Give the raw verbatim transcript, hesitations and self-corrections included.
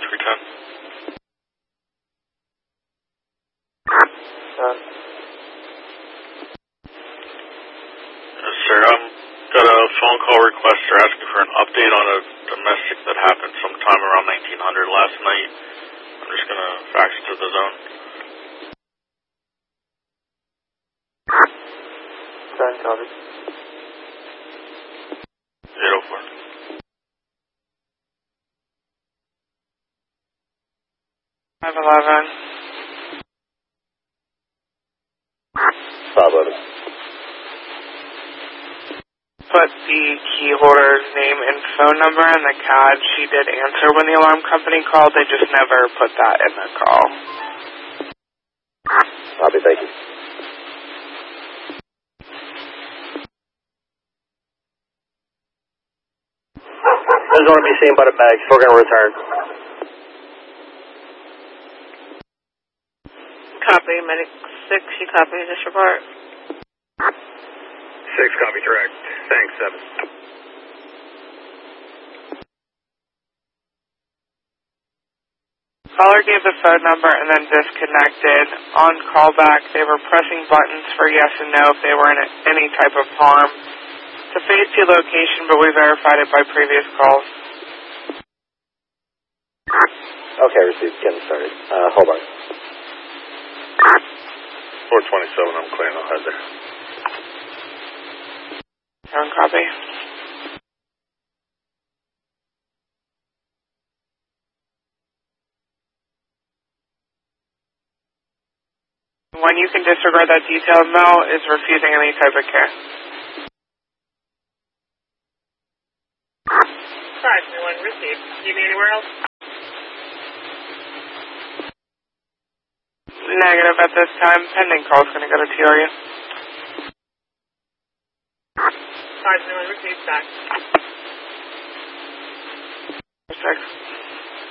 three ten. Uh, Yes, sir. Um, got a phone call request. They're asking for an update on a domestic that happened sometime around nineteen hundred last night. I'm just going to fax it to the zone. ten, copy. eight oh four. five eleven. five eleven. Put the key holder's name and phone number in the C A D. She did answer when the alarm company called. They just never put that in the call. Copy, thank you. Doesn't want to be seen by the bags. We're going to return. Copy, medic six, you copy this report? six, copy, direct. Thanks, seven. Caller gave the phone number and then disconnected. On callback, they were pressing buttons for yes and no if they were in any type of harm. It's a phase two location, but we verified it by previous calls. Okay, received. Getting started. Uh, hold on. four twenty-seven, I'm clearing ahead there. Phone copy. When you can disregard that detailed no is refusing any type of care. five three one, received. Do you need anywhere else? Negative at this time. Pending call is going to go to T R U. five three one, received, back. six.